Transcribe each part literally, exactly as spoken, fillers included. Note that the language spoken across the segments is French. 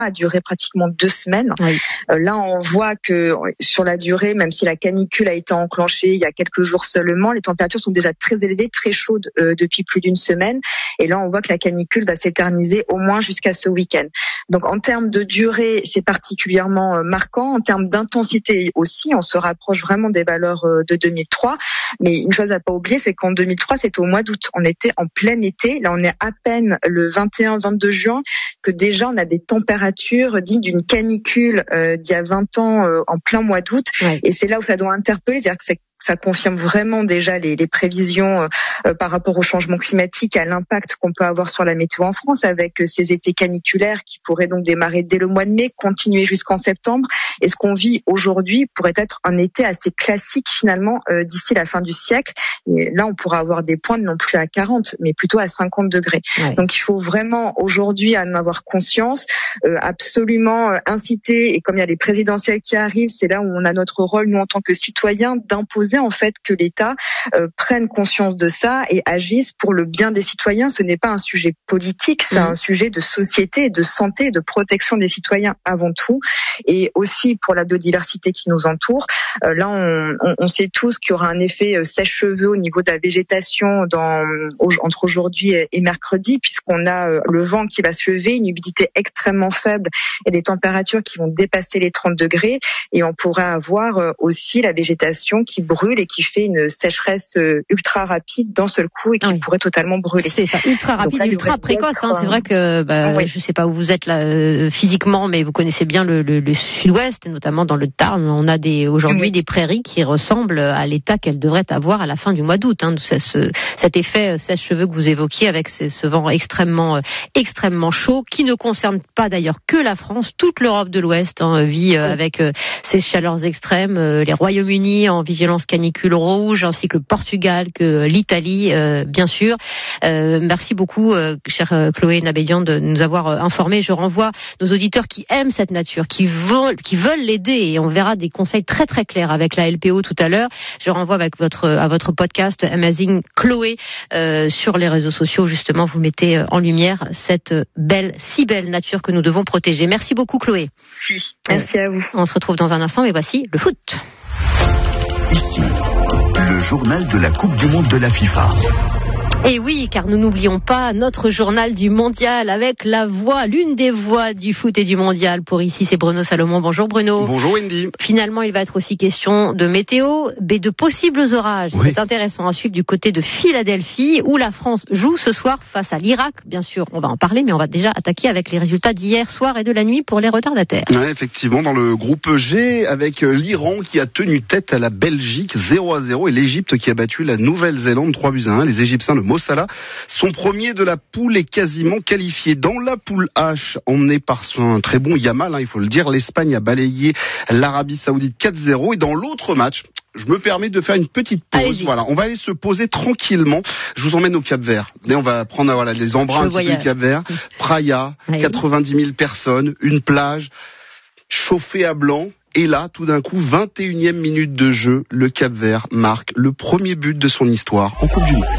a duré pratiquement deux semaines. Oui. Euh, là, on voit que sur la durée, même si la canicule a été enclenchée il y a quelques jours seulement, les températures sont déjà très élevées, très chaudes euh, depuis plus d'une semaine. Et là, on voit que la canicule va s'éterniser au moins jusqu'à ce week-end. Donc, en termes de durée, c'est particulièrement euh, marquant. En termes d'intensité aussi, on se rapproche vraiment des valeurs euh, de deux mille trois. Mais une chose à pas oublier, c'est qu'en deux mille trois, c'était au mois d'août. On était en plein été. Là, on est à peine le vingt et un vingt-deux juin que déjà on a des températures dignes d'une canicule euh, d'il y a vingt ans euh, en plein mois d'août. Ouais. Et c'est là où ça doit interpeller, c'est-à-dire que c'est ça confirme vraiment déjà les, les prévisions euh, par rapport au changement climatique, à l'impact qu'on peut avoir sur la météo en France, avec euh, ces étés caniculaires qui pourraient donc démarrer dès le mois de mai, continuer jusqu'en septembre. Et ce qu'on vit aujourd'hui pourrait être un été assez classique finalement euh, d'ici la fin du siècle. Et là, on pourra avoir des pointes non plus à quarante, mais plutôt à cinquante degrés. Ouais. Donc il faut vraiment aujourd'hui en avoir conscience, euh, absolument euh, inciter, et comme il y a les présidentielles qui arrivent, c'est là où on a notre rôle, nous en tant que citoyens, d'imposer en fait que l'État euh, prenne conscience de ça et agisse pour le bien des citoyens. Ce n'est pas un sujet politique, c'est mmh. un sujet de société, de santé et de protection des citoyens avant tout, et aussi pour la biodiversité qui nous entoure. Euh, là, on, on, on sait tous qu'il y aura un effet euh, sèche-cheveux au niveau de la végétation dans, au, entre aujourd'hui et, et mercredi, puisqu'on a euh, le vent qui va se lever, une humidité extrêmement faible et des températures qui vont dépasser les trente degrés, et on pourra avoir euh, aussi la végétation qui brûle et qui fait une sécheresse ultra rapide d'un seul coup et qui oui. pourrait totalement brûler. C'est ça, ultra rapide, là, ultra précoce. Hein. C'est vrai que bah, oui. je ne sais pas où vous êtes là euh, physiquement, mais vous connaissez bien le, le, le sud-ouest, et notamment dans le Tarn. On a des, aujourd'hui oui. des prairies qui ressemblent à l'état qu'elles devraient avoir à la fin du mois d'août. Hein. Ce, ce, cet effet sèche-cheveux que vous évoquiez avec ce, ce vent extrêmement, euh, extrêmement chaud, qui ne concerne pas d'ailleurs que la France. Toute l'Europe de l'Ouest hein, vit euh, oui. avec euh, ces chaleurs extrêmes. Euh, les Royaumes-Unis en vigilance canicule rouge, ainsi que le Portugal, que l'Italie, euh, bien sûr. Euh, merci beaucoup, euh, chère Chloé Nabédian, de nous avoir euh, informés. Je renvoie nos auditeurs qui aiment cette nature, qui veulent, qui veulent l'aider, et on verra des conseils très très clairs avec la L P O tout à l'heure. Je renvoie avec votre, à votre podcast Amazing Chloé euh, sur les réseaux sociaux. Justement, vous mettez en lumière cette belle, si belle nature que nous devons protéger. Merci beaucoup, Chloé. Merci à vous. On se retrouve dans un instant, mais voici le foot. Ici, le journal de la Coupe du Monde de la FIFA. Et oui, car nous n'oublions pas notre journal du mondial avec la voix, l'une des voix du foot et du mondial. Pour ici, c'est Bruno Salomon. Bonjour Bruno. Bonjour Wendy. Finalement, il va être aussi question de météo, mais de possibles orages. Oui. C'est intéressant à suivre du côté de Philadelphie, où la France joue ce soir face à l'Irak. Bien sûr, on va en parler, mais on va déjà attaquer avec les résultats d'hier soir et de la nuit pour les retardataires. Ouais, effectivement, dans le groupe G, avec l'Iran qui a tenu tête à la Belgique zéro à zéro, et l'Égypte qui a battu la Nouvelle-Zélande trois buts à un. Les Égyptiens, le Mo Salah, son premier de la poule, est quasiment qualifié. Dans la poule H, emmené par son très bon Yamal, hein, il faut le dire, l'Espagne a balayé l'Arabie Saoudite quatre zéro. Et dans l'autre match, je me permets de faire une petite pause. Allez-y. Voilà, on va aller se poser tranquillement. Je vous emmène au Cap-Vert. Et on va prendre voilà les embruns un petit peu du Cap-Vert. Praia, Allez. quatre-vingt-dix mille personnes, une plage chauffée à blanc. Et là, tout d'un coup, vingt et unième minute de jeu, le Cap-Vert marque le premier but de son histoire en Coupe du Monde.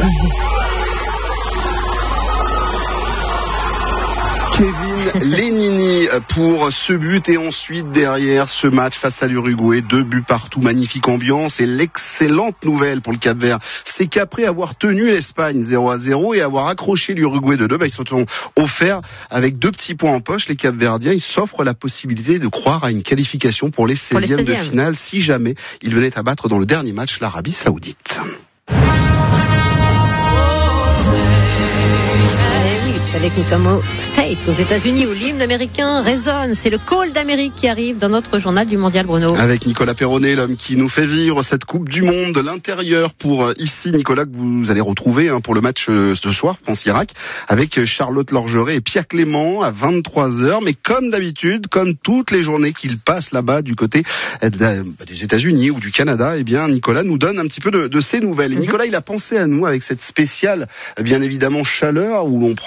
Kevin Lénini pour ce but, et ensuite derrière ce match face à l'Uruguay, deux buts partout, magnifique ambiance. Et l'excellente nouvelle pour le Cap-Vert, c'est qu'après avoir tenu l'Espagne zéro à zéro et avoir accroché l'Uruguay de deux, bah, ils se sont offerts avec deux petits points en poche. Les Cap-Verdiens, ils s'offrent la possibilité de croire à une qualification pour les seizièmes de finale si jamais ils venaient à battre dans le dernier match l'Arabie Saoudite. Vous savez que nous sommes aux States, aux États-Unis, où l'hymne américain résonne. C'est le call d'Amérique qui arrive dans notre journal du mondial, Bruno. Avec Nicolas Perronnet, l'homme qui nous fait vivre cette Coupe du Monde de l'intérieur. Pour ici, Nicolas, que vous allez retrouver hein, pour le match euh, ce soir, France-Irak, avec Charlotte Lorgeret et Pierre Clément à vingt-trois heures. Mais comme d'habitude, comme toutes les journées qu'il passe là-bas du côté des États-Unis ou du Canada, eh bien, Nicolas nous donne un petit peu de, de ses nouvelles. Et Nicolas, il a pensé à nous avec cette spéciale, bien évidemment, chaleur, où on prend un peu des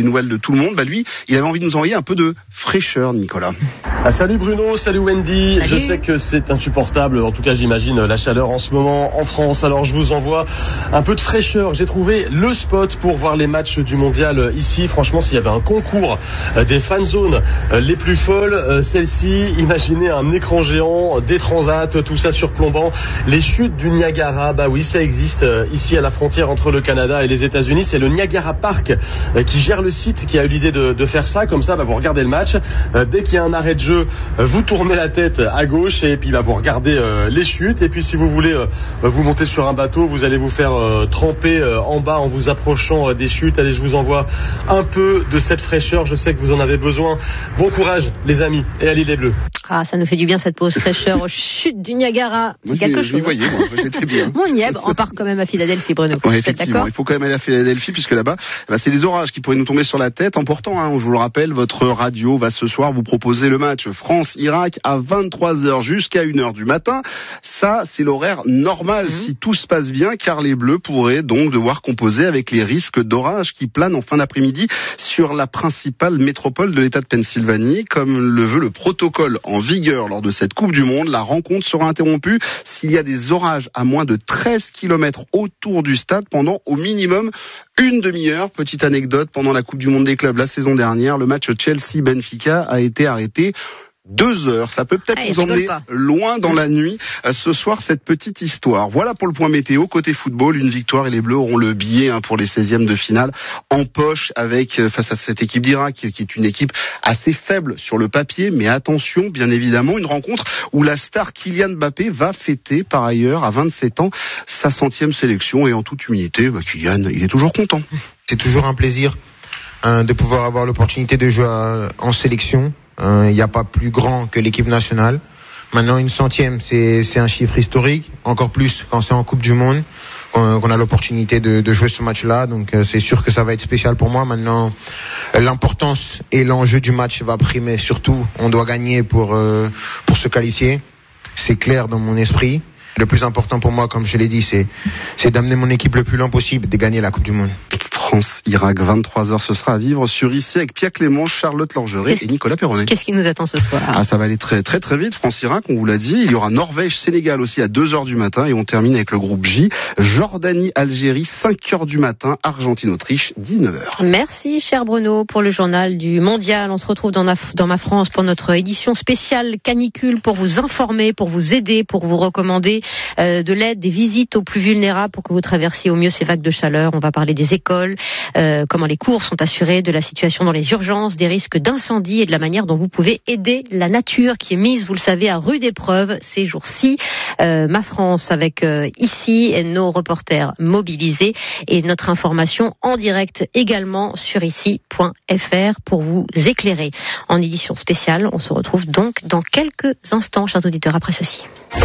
nouvelles de tout le monde. Bah lui, il avait envie de nous envoyer un peu de fraîcheur, Nicolas. Ah, salut Bruno, salut Wendy. Salut. Je sais que c'est insupportable, en tout cas j'imagine la chaleur en ce moment en France. Alors je vous envoie un peu de fraîcheur. J'ai trouvé le spot pour voir les matchs du mondial ici. Franchement, s'il y avait un concours des fan zones les plus folles, celle-ci, imaginez un écran géant, des transats, tout ça surplombant. Les chutes du Niagara, bah oui, ça existe ici à la frontière entre le Canada et les États-Unis. C'est le Niagara Park qui gère le site, qui a eu l'idée de, de faire ça. Comme ça, bah, vous regardez le match. Dès qu'il y a un arrêt de jeu, vous tournez la tête à gauche et puis bah, vous regardez euh, les chutes. Et puis si vous voulez euh, vous monter sur un bateau, vous allez vous faire euh, tremper euh, en bas en vous approchant euh, des chutes. Allez, je vous envoie un peu de cette fraîcheur. Je sais que vous en avez besoin. Bon courage les amis et allez les Bleus. Ah, ça nous fait du bien cette pause fraîcheur aux chutes du Niagara. C'est moi, quelque chose. Je voyais, moi, j'étais bien. On y est, on part quand même à Philadelphie, Bruno. Ouais, effectivement, il faut quand même aller à Philadelphie puisque là-bas, bah, c'est des orages qui pourraient nous tomber sur la tête. Important, hein, je vous le rappelle, votre radio va ce soir vous proposer le match France-Irak à vingt-trois heures jusqu'à une heure du matin. Ça, c'est l'horaire normal mmh. si tout se passe bien, car les Bleus pourraient donc devoir composer avec les risques d'orage qui planent en fin d'après-midi sur la principale métropole de l'État de Pennsylvanie. Comme le veut le protocole en vigueur lors de cette Coupe du Monde, la rencontre sera interrompue s'il y a des orages à moins de treize kilomètres autour du stade pendant au minimum une demi-heure. Petite anecdote, pendant la Coupe du Monde des clubs la saison dernière, le match Chelsea-Benfica a été arrêté deux heures. Ça peut peut-être ah, nous emmener loin dans la nuit. Euh, ce soir, cette petite histoire. Voilà pour le point météo. Côté football, une victoire et les Bleus auront le billet hein, pour les seizièmes de finale en poche avec euh, face à cette équipe d'Irak qui, qui est une équipe assez faible sur le papier. Mais attention, bien évidemment, une rencontre où la star Kylian Mbappé va fêter par ailleurs à vingt-sept ans sa centième sélection. Et en toute humilité, bah, Kylian, il est toujours content. C'est toujours un plaisir hein, de pouvoir avoir l'opportunité de jouer à, en sélection. Il euh, n'y a pas plus grand que l'équipe nationale. Maintenant, une centième, c'est, c'est un chiffre historique. Encore plus quand c'est en Coupe du Monde, euh, qu'on a l'opportunité de, de jouer ce match-là. Donc, euh, c'est sûr que ça va être spécial pour moi. Maintenant, euh, l'importance et l'enjeu du match va primer. Surtout, on doit gagner pour, euh, pour se qualifier. C'est clair dans mon esprit. Le plus important pour moi, comme je l'ai dit, c'est, c'est d'amener mon équipe le plus loin possible, de gagner la Coupe du Monde. France-Irak, vingt-trois heures, ce sera à vivre sur ici avec Pierre Clément, Charlotte Lorgeret et Nicolas Perronnet. Qu'est-ce qui nous attend ce soir? Ah, ça va aller très très très vite. France-Irak, on vous l'a dit. Il y aura Norvège-Sénégal aussi à deux heures du matin et on termine avec le groupe J. Jordanie-Algérie, cinq heures du matin. Argentine-Autriche, dix-neuf heures. Merci, cher Bruno, pour le journal du Mondial. On se retrouve dans, la, dans ma France pour notre édition spéciale canicule pour vous informer, pour vous aider, pour vous recommander euh, de l'aide, des visites aux plus vulnérables pour que vous traversiez au mieux ces vagues de chaleur. On va parler des écoles, Euh, comment les cours sont assurés, de la situation dans les urgences, des risques d'incendie et de la manière dont vous pouvez aider la nature qui est mise, vous le savez, à rude épreuve ces jours-ci. Euh, ma France avec euh, ici et nos reporters mobilisés et notre information en direct également sur ici point f r pour vous éclairer. En édition spéciale, on se retrouve donc dans quelques instants, chers auditeurs, après ceci.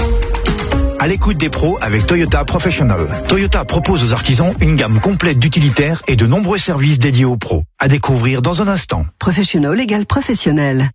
À l'écoute des pros avec Toyota Professional. Toyota propose aux artisans une gamme complète d'utilitaires et de nombreux services dédiés aux pros. À découvrir dans un instant. Professional égale professionnel.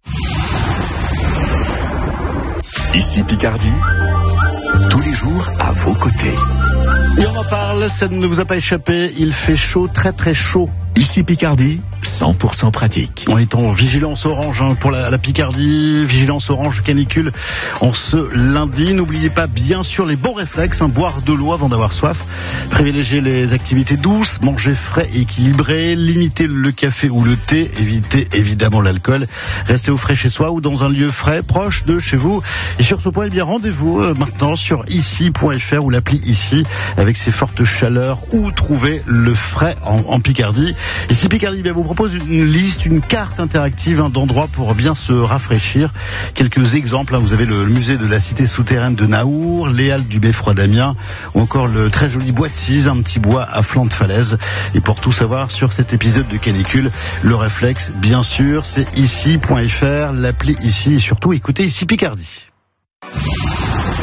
Ici Picardie, tous les jours à vos côtés. Et on en parle, ça ne vous a pas échappé, il fait chaud, très très chaud. Ici Picardie, cent pour cent pratique. On est en vigilance orange hein, pour la, la Picardie, vigilance orange canicule en ce lundi. N'oubliez pas bien sûr les bons réflexes, hein, boire de l'eau avant d'avoir soif, privilégier les activités douces, manger frais et équilibré, limiter le café ou le thé, éviter évidemment l'alcool, rester au frais chez soi ou dans un lieu frais proche de chez vous. Et sur ce point, eh bien rendez-vous euh, maintenant sur ici point f r ou l'appli Ici avec ses fortes chaleurs où trouver le frais en, en Picardie. Ici Picardie bien, vous propose une liste, une carte interactive hein, d'endroits pour bien se rafraîchir. Quelques exemples, hein, vous avez le, le musée de la cité souterraine de Naour, les halles du beffroi d'Amiens ou encore le très joli bois de Cise, un petit bois à flanc de falaise. Et pour tout savoir sur cet épisode de canicule, le réflexe bien sûr c'est ici point f r, l'appli Ici et surtout écoutez Ici Picardie.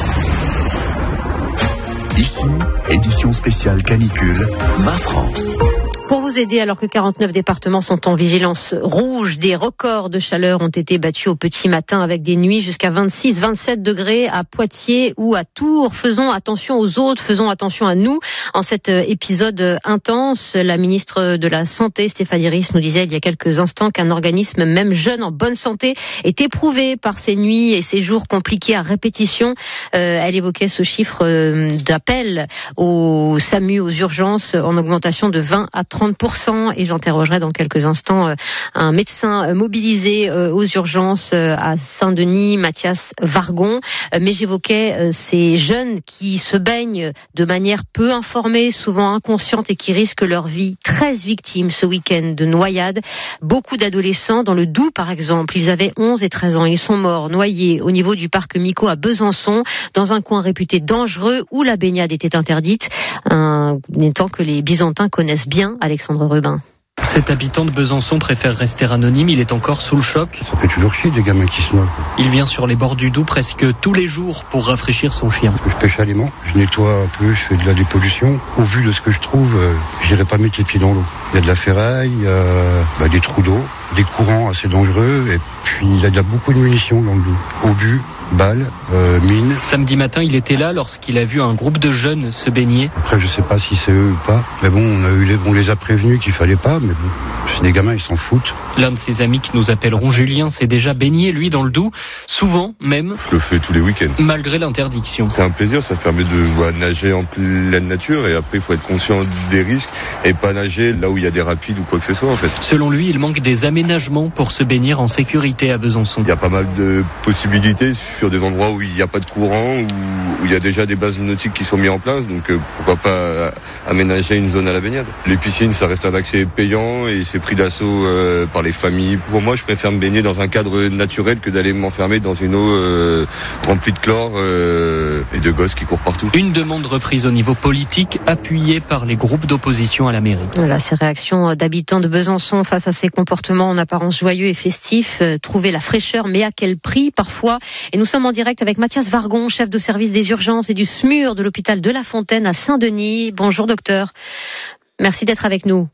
Ici, édition spéciale canicule, ma France. Pour vous vous aider alors que quarante-neuf départements sont en vigilance rouge. Des records de chaleur ont été battus au petit matin avec des nuits jusqu'à vingt-six, vingt-sept degrés à Poitiers ou à Tours. Faisons attention aux autres, faisons attention à nous. En cet épisode intense, la ministre de la Santé, Stéphanie Ries, nous disait il y a quelques instants qu'un organisme, même jeune, en bonne santé, est éprouvé par ces nuits et ces jours compliqués à répétition. Euh, elle évoquait ce chiffre euh, d'appel au SAMU, aux urgences, en augmentation de vingt à trente pour cent. Et j'interrogerai dans quelques instants euh, un médecin mobilisé euh, aux urgences euh, à Saint-Denis, Mathias Vargon. Euh, mais j'évoquais euh, ces jeunes qui se baignent de manière peu informée, souvent inconsciente, et qui risquent leur vie. treize victimes ce week-end de noyades. Beaucoup d'adolescents dans le Doubs, par exemple. Ils avaient onze et treize ans. Ils sont morts, noyés au niveau du parc Mico à Besançon, dans un coin réputé dangereux où la baignade était interdite. Un étant que les Byzantins connaissent bien Alexandre Rubin. Cet habitant de Besançon préfère rester anonyme, il est encore sous le choc. Ça fait toujours chier des gamins qui se noient. Il vient sur les bords du Doubs presque tous les jours pour rafraîchir son chien. Je pêche aliments, je nettoie un peu, je fais de la dépollution. Au vu de ce que je trouve, euh, j'irai pas mettre les pieds dans l'eau. Il y a de la ferraille, euh, bah, des trous d'eau, des courants assez dangereux, et puis il y a beaucoup de munitions dans le Doubs. Obus, balles, euh, mines. Samedi matin, il était là lorsqu'il a vu un groupe de jeunes se baigner. Après, je sais pas si c'est eux ou pas, mais bon, on a eu les, on les a prévenus qu'il fallait pas, mais bon, c'est des gamins, ils s'en foutent. L'un de ses amis que nous appellerons Julien s'est déjà baigné, lui, dans le Doubs, souvent même. Je le fais tous les week-ends. Malgré l'interdiction. C'est un plaisir, ça permet de voilà, nager en pleine nature, et après, il faut être conscient des risques et pas nager là où il y a des rapides ou quoi que ce soit, en fait. Selon lui, il manque des aménagements pour se baigner en sécurité à Besançon. Il y a pas mal de possibilités sur des endroits où il n'y a pas de courant, où, où il y a déjà des bases nautiques qui sont mises en place, donc euh, pourquoi pas euh, aménager une zone à la baignade. Les piscines, ça reste un accès payant et c'est pris d'assaut euh, par les familles. Pour moi, je préfère me baigner dans un cadre naturel que d'aller m'enfermer dans une eau euh, remplie de chlore euh, et de gosses qui courent partout. Une demande reprise au niveau politique, appuyée par les groupes d'opposition à la mairie. Voilà, ces réactions d'habitants de Besançon face à ces comportements en apparence joyeux et festifs. Euh, trouver la fraîcheur, mais à quel prix parfois. Et nous sommes en direct avec Mathias Vargon, chef de service des urgences et du S M U R de l'hôpital de La Fontaine à Saint-Denis. Bonjour docteur, merci d'être avec nous.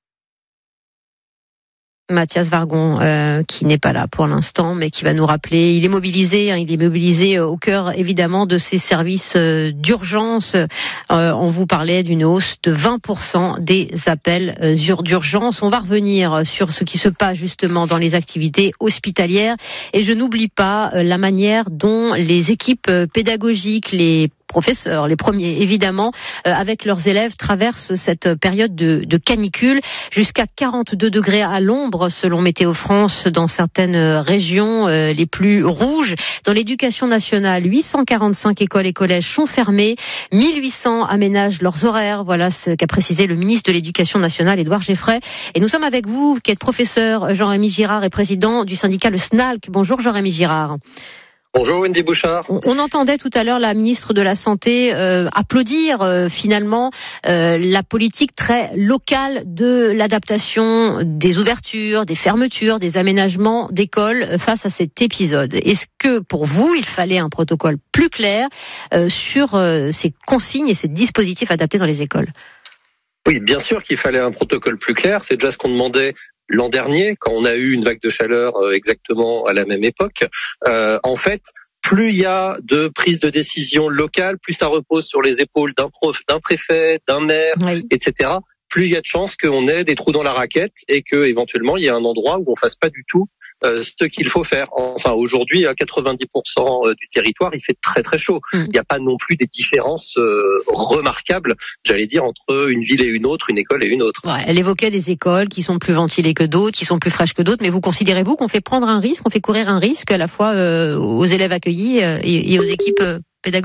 Mathias Vargon, euh, qui n'est pas là pour l'instant, mais qui va nous rappeler. Il est mobilisé, hein, il est mobilisé au cœur évidemment de ces services euh, d'urgence. Euh, on vous parlait d'une hausse de vingt pour cent des appels euh, d'urgence. On va revenir sur ce qui se passe justement dans les activités hospitalières. Et je n'oublie pas euh, la manière dont les équipes euh, pédagogiques, les professeurs, les premiers évidemment, euh, avec leurs élèves, traversent cette période de, de canicule. Jusqu'à quarante-deux degrés à l'ombre, selon Météo France, dans certaines régions euh, les plus rouges. Dans l'éducation nationale, huit cent quarante-cinq écoles et collèges sont fermés. mille huit cents aménagent leurs horaires. Voilà ce qu'a précisé le ministre de l'Éducation nationale, Édouard Geffray. Et nous sommes avec vous, qui êtes professeur, Jean-Rémy Girard, et président du syndicat Le S N A L C. Bonjour Jean-Rémy Girard. Bonjour Wendy Bouchard. On entendait tout à l'heure la ministre de la Santé euh, applaudir euh, finalement euh, la politique très locale de l'adaptation des ouvertures, des fermetures, des aménagements d'écoles face à cet épisode. Est-ce que pour vous, il fallait un protocole plus clair euh, sur euh, ces consignes et ces dispositifs adaptés dans les écoles ? Oui, bien sûr qu'il fallait un protocole plus clair. C'est déjà ce qu'on demandait l'an dernier, quand on a eu une vague de chaleur euh, exactement à la même époque. Euh, en fait, plus il y a de prise de décision locale, plus ça repose sur les épaules d'un, prof, d'un préfet, d'un maire, oui. et cetera. Plus il y a de chances qu'on ait des trous dans la raquette et que éventuellement il y a un endroit où on fasse pas du tout euh, ce qu'il faut faire. Enfin, aujourd'hui, à quatre-vingt-dix pour cent du territoire, il fait très très chaud. Mm. Il n'y a pas non plus des différences euh, remarquables, j'allais dire, entre une ville et une autre, une école et une autre. Ouais, elle évoquait des écoles qui sont plus ventilées que d'autres, qui sont plus fraîches que d'autres, mais vous considérez-vous qu'on fait prendre un risque, on fait courir un risque à la fois euh, aux élèves accueillis euh, et, et aux équipes euh, pédagogiques ?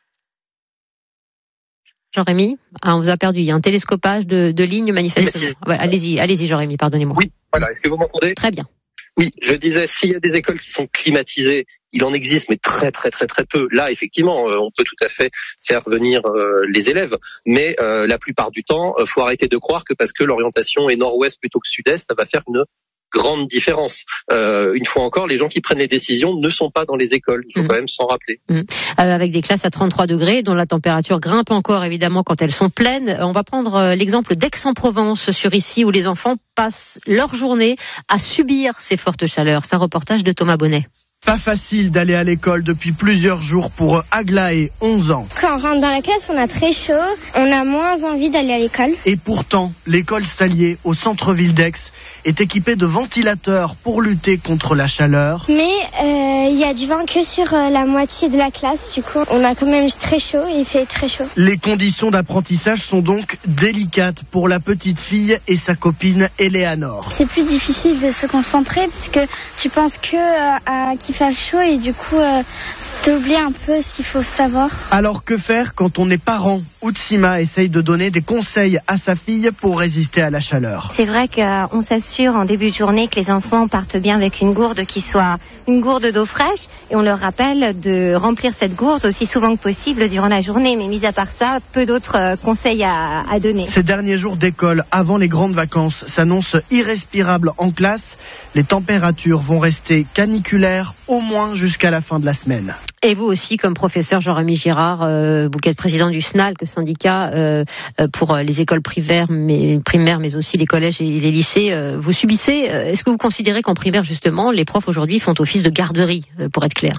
Jean-Rémy, ah, on vous a perdu. Il y a un télescopage de, de lignes manifestement. Ouais, allez-y, allez-y, Jean-Rémy, pardonnez-moi. Oui, voilà. Est-ce que vous m'entendez ? Très bien. Oui, je disais, s'il y a des écoles qui sont climatisées, il en existe, mais très très très très peu. Là, effectivement, on peut tout à fait faire venir euh, les élèves, mais euh, la plupart du temps, il faut arrêter de croire que parce que l'orientation est nord-ouest plutôt que sud-est, ça va faire une grande différence. Euh, une fois encore, les gens qui prennent les décisions ne sont pas dans les écoles. Il faut mmh. quand même s'en rappeler. Mmh. Euh, avec des classes à trente-trois degrés, dont la température grimpe encore évidemment quand elles sont pleines. On va prendre euh, l'exemple d'Aix-en-Provence sur ici, où les enfants passent leur journée à subir ces fortes chaleurs. C'est un reportage de Thomas Bonnet. Pas facile d'aller à l'école depuis plusieurs jours pour Aglaé, onze ans. Quand on rentre dans la classe, on a très chaud, on a moins envie d'aller à l'école. Et pourtant, l'école Salier, au centre-ville d'Aix, est équipée de ventilateurs pour lutter contre la chaleur. Mais il euh, y a du vent que sur euh, la moitié de la classe, du coup, on a quand même très chaud et il fait très chaud. Les conditions d'apprentissage sont donc délicates pour la petite fille et sa copine Eleanor. C'est plus difficile de se concentrer puisque tu penses que euh, à qu'il fasse chaud et du coup euh, t'oublies un peu ce qu'il faut savoir. Alors que faire quand on est parent? Outsima essaye de donner des conseils à sa fille pour résister à la chaleur. C'est vrai qu'on s'assure en début de journée que les enfants partent bien avec une gourde qui soit une gourde d'eau fraîche et on leur rappelle de remplir cette gourde aussi souvent que possible durant la journée. Mais mis à part ça, peu d'autres conseils à, à donner. Ces derniers jours d'école avant les grandes vacances s'annoncent irrespirables en classe. Les températures vont rester caniculaires au moins jusqu'à la fin de la semaine. Et vous aussi, comme professeur Jean-Rémy Girard, euh, vous qui êtes président du S N A L C, syndicat euh, pour les écoles primaires mais, primaires, mais aussi les collèges et les lycées, euh, vous subissez, euh, est-ce que vous considérez qu'en primaire, justement, les profs aujourd'hui font office de garderie, euh, pour être clair?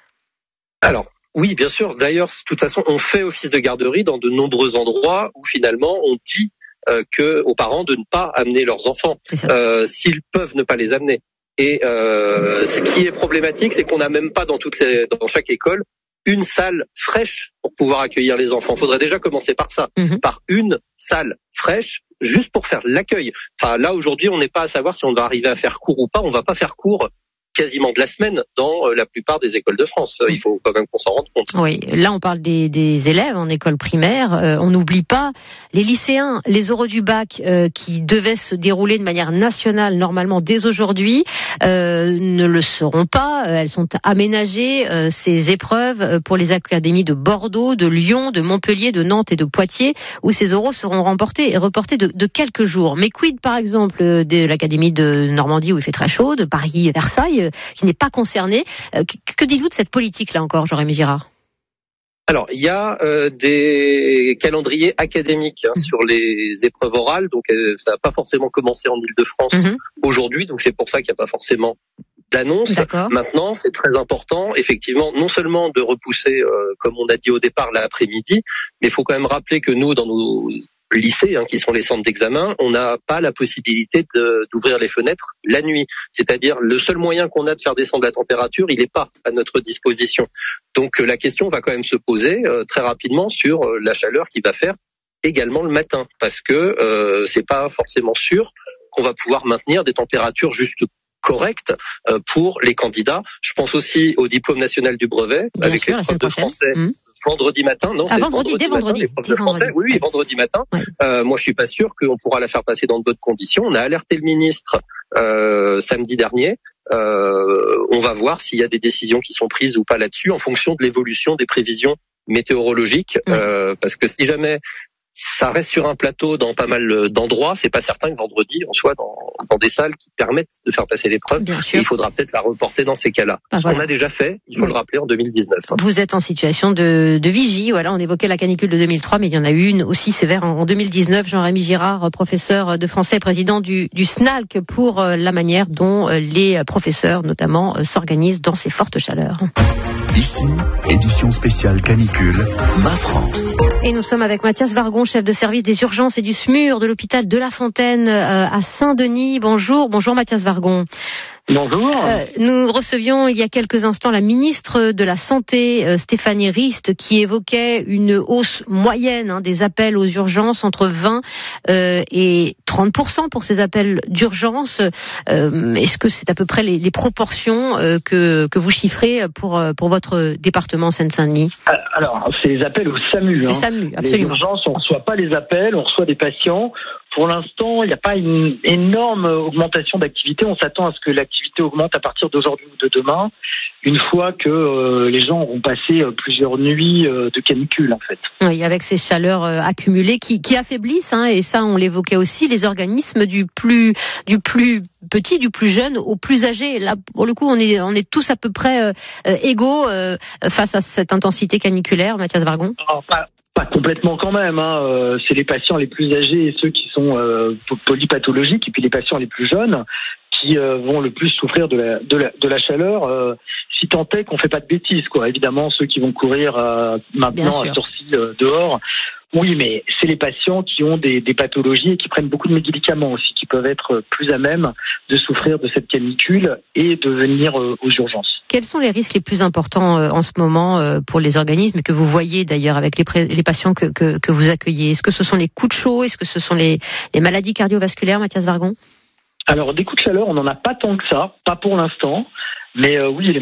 Alors, oui, bien sûr. D'ailleurs, de toute façon, on fait office de garderie dans de nombreux endroits où finalement on dit euh, que aux parents de ne pas amener leurs enfants, euh, s'ils peuvent ne pas les amener. Et euh, ce qui est problématique, c'est qu'on n'a même pas dans toutes les, dans chaque école une salle fraîche pour pouvoir accueillir les enfants. Il faudrait déjà commencer par ça, mmh. par une salle fraîche, juste pour faire l'accueil. Enfin, là aujourd'hui, on n'est pas à savoir si on va arriver à faire cours ou pas. On va pas faire cours quasiment de la semaine dans la plupart des écoles de France. Il faut quand même qu'on s'en rende compte. Oui, là on parle des, des élèves en école primaire. Euh, on n'oublie pas les lycéens, les oraux du bac euh, qui devaient se dérouler de manière nationale normalement dès aujourd'hui euh, ne le seront pas. Elles sont aménagées, euh, ces épreuves, pour les académies de Bordeaux, de Lyon, de Montpellier, de Nantes et de Poitiers, où ces oraux seront remportés et reportés de, de quelques jours. Mais quid par exemple de l'académie de Normandie où il fait très chaud, de Paris, Versailles, qui n'est pas concerné. Que, que dites-vous de cette politique-là encore, Jean-Rémy Girard? Alors, il y a euh, des calendriers académiques hein, mmh. sur les épreuves orales, donc euh, ça n'a pas forcément commencé en Île-de-France mmh. aujourd'hui, donc c'est pour ça qu'il n'y a pas forcément d'annonce. Maintenant, c'est très important, effectivement, non seulement de repousser, euh, comme on a dit au départ, l'après-midi, mais il faut quand même rappeler que nous, dans nos lycées, hein, qui sont les centres d'examen, on n'a pas la possibilité de, d'ouvrir les fenêtres la nuit. C'est-à-dire, le seul moyen qu'on a de faire descendre la température, il n'est pas à notre disposition. Donc, euh, la question va quand même se poser euh, très rapidement sur euh, la chaleur qu'il va faire également le matin, parce que euh, c'est pas forcément sûr qu'on va pouvoir maintenir des températures juste correctes euh, pour les candidats. Je pense aussi au diplôme national du brevet, Bien avec sûr, l'épreuve de français. Mmh. Vendredi matin, non, ah, c'est vendredi, vendredi dès matin, vendredi. l'épreuve de français, oui, oui, vendredi matin. Ouais. Euh, moi, je suis pas sûr qu'on pourra la faire passer dans de bonnes conditions. On a alerté le ministre euh, samedi dernier. Euh, on va voir s'il y a des décisions qui sont prises ou pas là-dessus, en fonction de l'évolution des prévisions météorologiques. Ouais. Euh, parce que si jamais ça reste sur un plateau dans pas mal d'endroits, c'est pas certain que vendredi on soit dans, dans des salles qui permettent de faire passer l'épreuve. Il faudra peut-être la reporter dans ces cas-là. Ah, Ce voilà. qu'on a déjà fait, il faut oui. le rappeler en deux mille dix-neuf. Vous êtes en situation de, de vigie. Voilà, on évoquait la canicule de deux mille trois, mais il y en a eu une aussi sévère en deux mille dix-neuf. Jean-Rémy Girard, professeur de français, président du, du S N A L C, pour la manière dont les professeurs, notamment, s'organisent dans ces fortes chaleurs. Ici, édition spéciale canicule, Ma France. Et nous sommes avec Mathias Vargon, chef de service des urgences et du S M U R de l'hôpital de La Fontaine euh, à Saint-Denis. Bonjour, bonjour Mathias Vargon. Bonjour. Euh, nous recevions il y a quelques instants la ministre de la Santé, euh, Stéphanie Rist, qui évoquait une hausse moyenne hein, des appels aux urgences entre vingt euh, et trente pour cent pour ces appels d'urgence. Euh, est-ce que c'est à peu près les, les proportions euh, que, que vous chiffrez pour, pour votre département Seine-Saint-Denis? Alors, c'est les appels au SAMU. Les hein. SAMU, absolument. Les urgences, on ne reçoit pas les appels, on reçoit des patients. Pour l'instant, il n'y a pas une énorme augmentation d'activité. On s'attend à ce que l'activité augmente à partir d'aujourd'hui ou de demain. une fois que euh, les gens auront passé euh, plusieurs nuits euh, de canicule en fait. Oui, avec ces chaleurs euh, accumulées qui, qui affaiblissent, hein, et ça on l'évoquait aussi, les organismes du plus du plus petit, du plus jeune au plus âgé. Là, pour le coup, on est on est tous à peu près euh, euh, égaux euh, face à cette intensité caniculaire, Mathias Vargon. Alors, pas, pas complètement quand même. Hein. Euh, c'est les patients les plus âgés et ceux qui sont euh, polypathologiques, et puis les patients les plus jeunes qui euh, vont le plus souffrir de la de la, de la chaleur. Euh, si tant est qu'on fait pas de bêtises, quoi. Évidemment, ceux qui vont courir euh, maintenant à sortie euh, dehors. Oui, mais c'est les patients qui ont des, des pathologies et qui prennent beaucoup de médicaments aussi, qui peuvent être plus à même de souffrir de cette canicule et de venir euh, aux urgences. Quels sont les risques les plus importants euh, en ce moment euh, pour les organismes et que vous voyez d'ailleurs avec les, pré- les patients que, que, que vous accueillez? Est-ce que ce sont les coups de chaud? Est-ce que ce sont les, les maladies cardiovasculaires, Mathias Vargon? Alors, des coups de chaleur, on n'en a pas tant que ça, pas pour l'instant. Mais euh, oui, les